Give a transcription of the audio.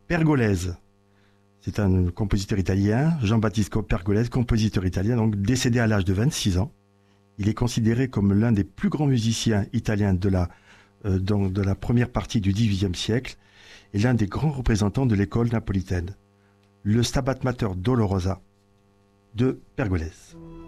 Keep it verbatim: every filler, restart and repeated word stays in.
Pergolese. C'est un compositeur italien, Jean-Baptiste Pergolese, compositeur italien, donc décédé à l'âge de vingt-six ans. Il est considéré comme l'un des plus grands musiciens italiens de la, euh, donc de la première partie du dix-huitième siècle et l'un des grands représentants de l'école napolitaine. Le Stabat Mater Dolorosa de Pergolese.